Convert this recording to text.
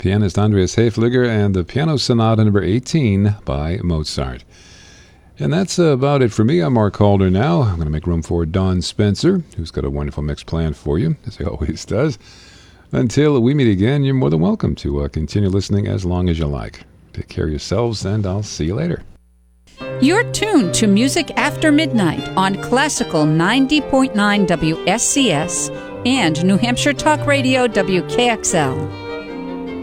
pianist Andreas Haefliger and the Piano Sonata number 18 by Mozart. And that's about it for me. I'm Mark Calder now. I'm going to make room for Don Spencer, who's got a wonderful mix planned for you, as he always does. Until we meet again, you're more than welcome to continue listening as long as you like. Take care of yourselves, and I'll see you later. You're tuned to Music After Midnight on Classical 90.9 WSCS and New Hampshire Talk Radio WKXL.